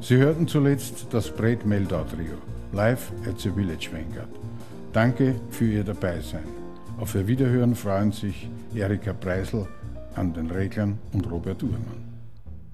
Sie hörten zuletzt das Brett Meldau Trio, live at the Village Vanguard. Danke für Ihr Dabeisein. Auf Ihr Wiederhören freuen sich Erika Preisel an den Reglern und Robert Uhrmann.